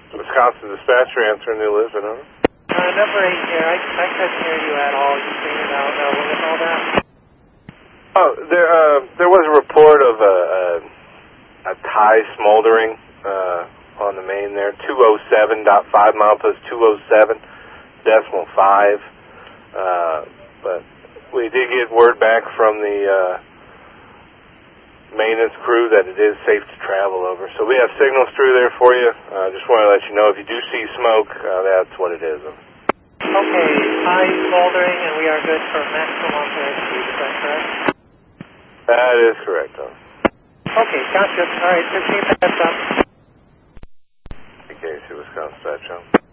Wisconsin dispatcher answering the Elizabeth, huh? Number 8 here. I couldn't hear you at all. You figured out what was all that? Oh, there was a report of a tie smoldering on the main there. 207.5 milepost 207.5. But we did get word back from the maintenance crew that it is safe to travel over. So we have signals through there for you. Just want to let you know if you do see smoke, that's what it is. Okay, tie smoldering, and we are good for maximum authorized speed. Is that correct? That is correct, huh? Okay, gotcha. All right, 15 minutes up. Okay, Wisconsin dispatch, huh?